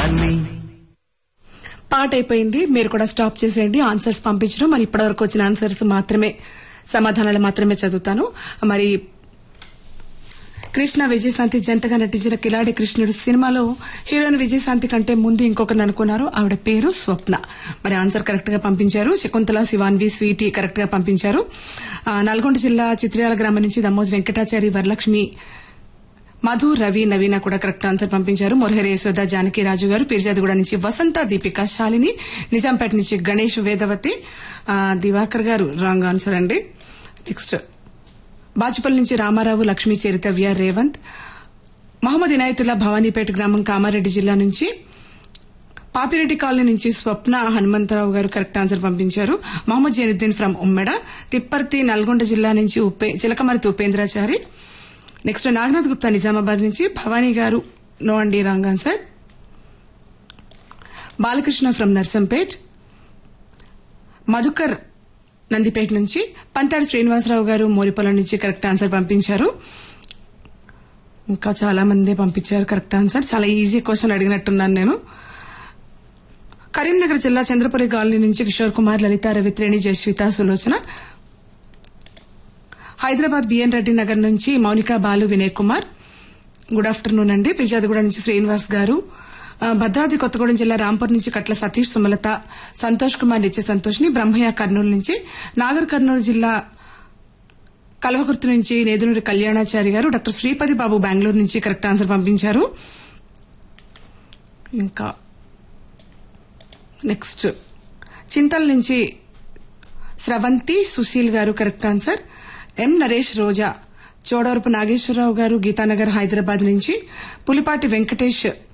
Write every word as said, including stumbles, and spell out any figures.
Darling. పాట అయిపోయింది, మీరు కూడా స్టాప్ చేసేయండి ఆన్సర్స్ పంపించడం. మరి ఇప్పటివరకు వచ్చిన ఆన్సర్స్ మాత్రమే, సమాధానాలు మాత్రమే చదువుతాను. మరి కృష్ణ విజయశాంతి జంటగా నటించిన కిలాడి కృష్ణుడు సినిమాలో హీరోయిన్ విజయశాంతి కంటే ముందు ఇంకొకరిని అనుకున్నారు. ఆవిడ పేరు స్వప్న. మరి ఆన్సర్ కరెక్ట్ గా పంపించారు. శకుంతల, శివాన్వి, స్వీటీ కరెక్ట్ గా పంపించారు. నల్గొండ జిల్లా చిత్ర్యాల గ్రామం నుంచి దమ్మోజు వెంకటాచారి, వరలక్ష్మి, మధు, రవి, నవీన కూడా కరెక్ట్ ఆన్సర్ పంపించారు. మొరహరి యశోద, జానకి రాజు గారు, పిర్జాదిగూడ నుంచి వసంత, దీపిక, శాలిని, నిజాంపేట నుంచి గణేష్, వేదవతి, దివాకర్ గారు రాంగ్ ఆన్సర్ అండి. నెక్స్ట్ బాచుపల్లి నుంచి రామారావు, లక్ష్మీ, చరితవ్య, రేవంత్, మహమ్మద్ ఇనాయతుల్లా, భవానీపేట గ్రామం, కామారెడ్డి జిల్లా నుంచి, పాపిరెడ్డి కాలనీ నుంచి స్వప్న, హనుమంతరావు గారు కరెక్ట్ ఆన్సర్ పంపించారు. మహమ్మద్ జైనుద్దీన్ ఫ్రమ్ ఉమ్మెడ, తిప్పర్తి, నల్గొండ జిల్లా నుంచి ఉపే చిలకమర్తి ఉపేంద్రాచారి. నెక్స్ట్ నాగనాథ్ గుప్తా, నిజామాబాద్ నుంచి, భవానీ గారు నో అండి wrong answer. Balakrishna from Narsampet, Madhukar Nandipet నుంచి, పంతాడి శ్రీనివాసరావు గారు మోరిపొలం నుంచి కరెక్ట్ ఆన్సర్ పంపించారు. ఇంకా చాలా మంది పంపించారు కరెక్ట్ ఆన్సర్. చాలా ఈజీ క్వశ్చన్ అడిగినట్టున్నాను నేను. కరీంనగర్ జిల్లా చంద్రపురి కాలనీ నుంచి కిషోర్ కుమార్, లలిత, రవిత్రేణి, జస్విత, సులోచన. హైదరాబాద్ బిఎన్ రెడ్డి నగర్ నుంచి మౌనిక, బాలు, వినయ్ కుమార్ గుడ్ ఆఫ్టర్నూన్ అండి. పిర్జాదిగూడ నుంచి శ్రీనివాస్ గారు, భద్రాద్రి కొత్తగూడెం జిల్లా రాంపూర్ నుంచి కట్ల సతీష్, సుమలత, సంతోష్ కుమార్, నిత్య సంతోష్ని, బ్రహ్మయ్య కర్నూలు నుంచి, నాగర్ కర్నూలు జిల్లా కల్వకుర్తి నుంచి నేదునూరి కళ్యాణాచారి గారు, డాక్టర్ శ్రీపతి బాబు బెంగళూరు నుంచి కరెక్ట్ ఆన్సర్ పంపించారు. ఇంకా నెక్స్ట్ చింతల నుంచి స్రవంతి, సుశీల్ గారు కరెక్ట్ ఆన్సర్. ఎం నరేష్, రోజా, చోడవరపు నాగేశ్వరరావు గారు, గీతానగర్ హైదరాబాద్ నుంచి, పులిపాటి వెంకటేష్